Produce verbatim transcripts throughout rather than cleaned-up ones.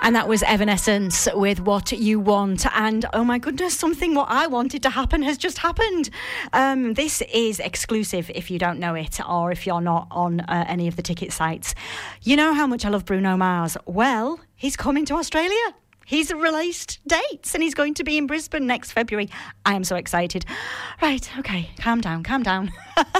And that was Evanescence with What You Want. And oh my goodness, something what I wanted to happen has just happened. Um, this is exclusive if you don't know it, or if you're not on uh, any of the ticket sites. You know how much I love Bruno Mars. Well, he's coming to Australia. He's released dates and he's going to be in Brisbane next February. I am so excited. Right, okay, calm down, calm down.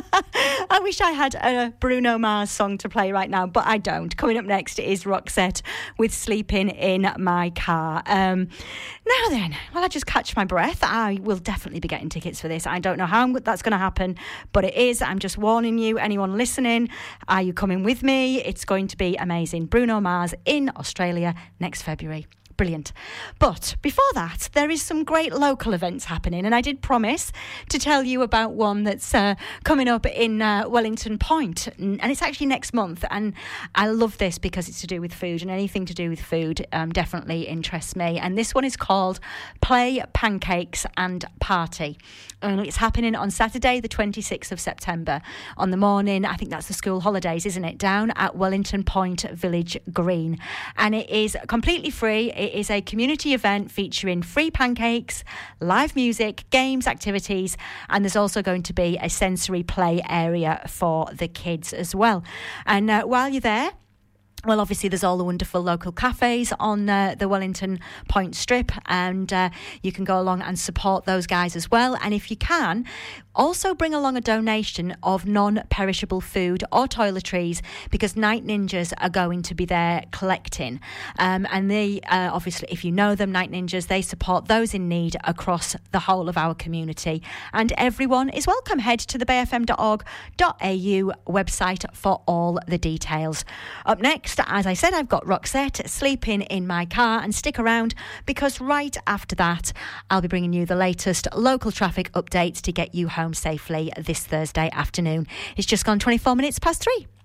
I wish I had a Bruno Mars song to play right now, but I don't. Coming up next is Roxette with Sleeping in My Car. Um, now then, while I just catch my breath, I will definitely be getting tickets for this. I don't know how that's going to happen, but it is. I'm just warning you, anyone listening, are you coming with me? It's going to be amazing. Bruno Mars in Australia next February. Brilliant. But before that, there is some great local events happening, and I did promise to tell you about one that's uh, coming up in uh, Wellington Point, and it's actually next month. And I love this because it's to do with food, and anything to do with food um, definitely interests me. And this one is called Play Pancakes and Party. And it's happening on Saturday, the twenty-sixth of September, on the morning. I think that's the school holidays, isn't it? Down at Wellington Point Village Green, and it is completely free. It is a community event featuring free pancakes, live music, games, activities, and there's also going to be a sensory play area for the kids as well. And uh, while you're there, well, obviously, there's all the wonderful local cafes on uh, the Wellington Point Strip, and uh, you can go along and support those guys as well. And if you can, also bring along a donation of non-perishable food or toiletries, because Night Ninjas are going to be there collecting. Um, and they, uh, obviously, if you know them, Night Ninjas, they support those in need across the whole of our community. And everyone is welcome. Head to the bay f m dot org dot a u website for all the details. Up next, as I said, I've got Roxette, Sleeping in My Car, and stick around because right after that, I'll be bringing you the latest local traffic updates to get you home safely this Thursday afternoon. It's just gone twenty-four minutes past three.